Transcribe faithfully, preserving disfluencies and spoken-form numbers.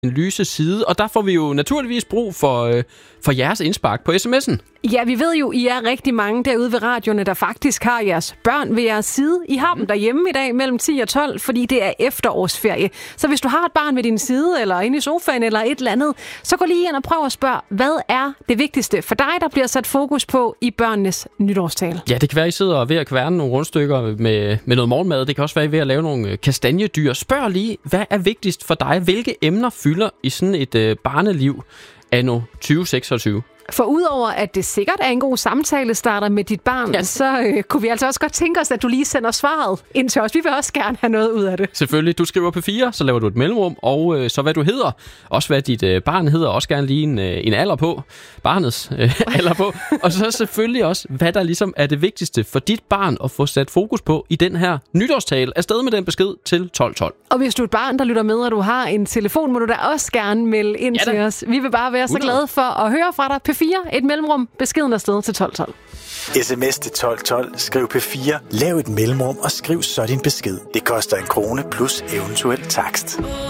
en lyse side, og der får vi jo naturligvis brug for, øh, for jeres indspark på sms'en. Ja, vi ved jo, I er rigtig mange derude ved radioerne, der faktisk har jeres børn ved jeres side. I har dem derhjemme i dag mellem ti og tolv, fordi det er efterårsferie. Så hvis du har et barn ved din side, eller inde i sofaen, eller et eller andet, så gå lige ind og prøv at spørge, hvad er det vigtigste for dig, der bliver sat fokus på i børnenes nytårstale? Ja, det kan være, I sidder ved at kværne nogle rundstykker med, med noget morgenmad. Det kan også være, I ved at lave nogle kastanjedyr. Spørg lige, hvad er vigtigst for dig? Hvilke emner fylder i sådan et øh, barneliv anno tyve seksogtyve? For udover at det sikkert er en god samtale starter med dit barn, ja. så øh, kunne vi altså også godt tænke os, at du lige sender svaret ind til os. Vi vil også gerne have noget ud af det. Selvfølgelig. Du skriver P fire, så laver du et mellemrum, og øh, så hvad du hedder. Også hvad dit øh, barn hedder. Også gerne lige en, øh, en alder på. Barnets øh, alder på. Og så selvfølgelig også, hvad der ligesom er det vigtigste for dit barn at få sat fokus på i den her nytårstale. Afsted med den besked til tolv tolv. Og hvis du er et barn, der lytter med, og du har en telefon, må du da også gerne melde ind ja, til os. Vi vil bare være så glade for at høre fra dig. P fire, et mellemrum, beskeden afsted til tolv tolv. Sms til tolv tolv, skriv P fire, lav et mellemrum og skriv så din besked. Det koster en krone plus eventuel takst.